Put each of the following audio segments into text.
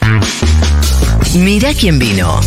Mirá quién vino.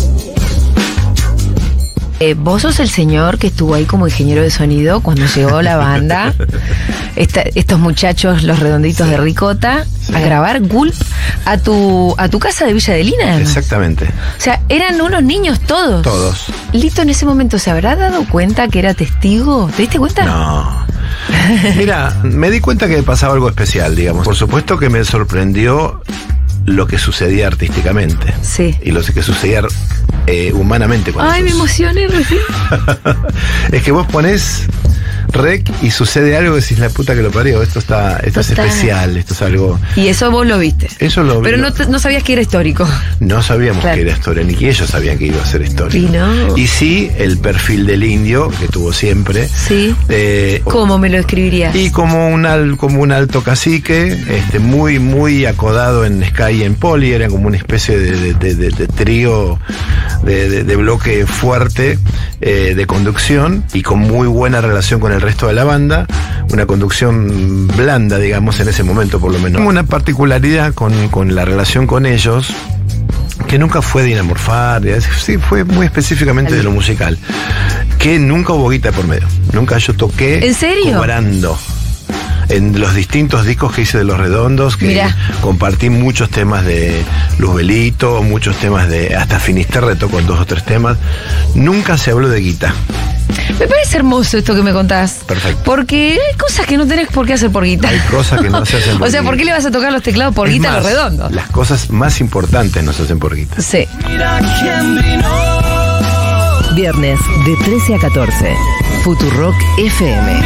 Vos sos el señor que estuvo ahí como ingeniero de sonido cuando llegó la banda, estos muchachos, los redonditos de Ricota, a grabar Gulp a tu casa de Villa Adelina, además. Exactamente. O sea, eran unos niños todos. Todos. Lito en ese momento se habrá dado cuenta que era testigo. ¿Te diste cuenta? No. Mira, me di cuenta que pasaba algo especial, digamos. Por supuesto que me sorprendió lo que sucedía artísticamente. Sí. Y lo que sucedía humanamente. Ay, me emocioné recién. Es que vos ponés rec y sucede algo y decís, la puta que lo parió, esto es especial, esto es algo... Y eso vos lo viste. Eso lo vi. Pero no sabías que era histórico. No sabíamos Claro. que era historia, ni que ellos sabían que iba a ser historia. Y no. Y sí, el perfil del indio, que tuvo siempre. Sí. ¿Cómo me lo describirías? Y como un alto cacique, muy, muy acodado en Sky y en Poli, era como una especie de trío, de bloque fuerte, de conducción, y con muy buena relación con el resto de la banda, una conducción blanda, digamos, en ese momento por lo menos. Una particularidad con la relación con ellos, que nunca fue de inamorfar, sí, fue muy específicamente de lo musical, que nunca hubo guita por medio, nunca yo toqué. ¿En serio? Cobrando. En los distintos discos que hice de Los Redondos, que Mirá. compartí muchos temas de Luzbelito, muchos temas de hasta Finisterre, toco en 2 o 3 temas, nunca se habló de guita. Me parece hermoso esto que me contás. Perfecto. Porque hay cosas que no tenés por qué hacer por guita. Hay cosas que no se hacen por O sea, guita. ¿por qué le vas a tocar los teclados por Es guita a Los más, Redondos? Las cosas más importantes no se hacen por guita. Sí. Viernes de 13 a 14. Futurock FM.